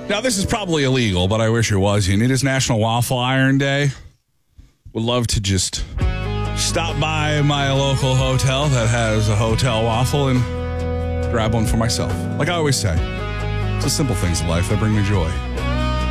Now, this is probably illegal, but I wish it was. It is National Waffle Iron Day. Would love to just stop by my local hotel that has a hotel waffle and grab one for myself. Like I always say, it's the simple things in life that bring me joy.